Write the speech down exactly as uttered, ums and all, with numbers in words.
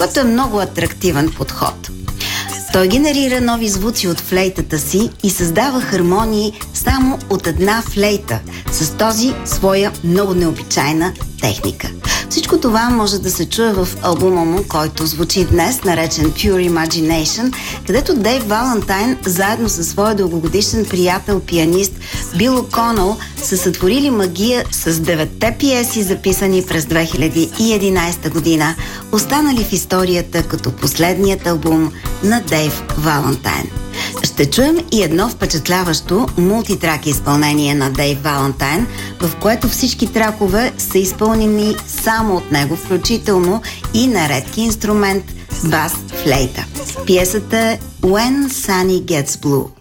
което е много атрактивен подход. Той генерира нови звуци от флейтата си и създава хармонии само от една флейта, с този своя много необичайна техника. Всичко това може да се чуе в албума му, който звучи днес, наречен Pure Imagination, където Дейв Валентайн, заедно със своя дългогодишен приятел, пианист Бил О'Конъл, са сътворили магия с деветте пиеси, записани през две хиляди и единадесета година, останали в историята като последният албум на Дейв Валентайн. Ще чуем и едно впечатляващо мултитрак изпълнение на Дейв Валентайн, в което всички тракове са изпълнени само от него, включително и на редки инструмент бас флейта. Пиесата е When Sunny Gets Blue.